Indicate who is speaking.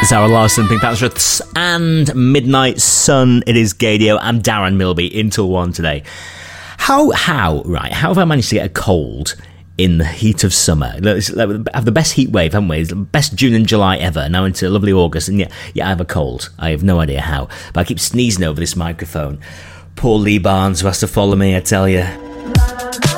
Speaker 1: Sarah Larson, Pink Panthers and Midnight Sun. It is Gaydio. I'm Darren Milby, until 1 today. How have I managed to get a cold in the heat of summer? Have the best heat wave, haven't we? It's the best June and July ever, now into lovely August, and yet I have a cold. I have no idea how, but I keep sneezing over this microphone. Poor Lee Barnes, who has to follow me, I tell you.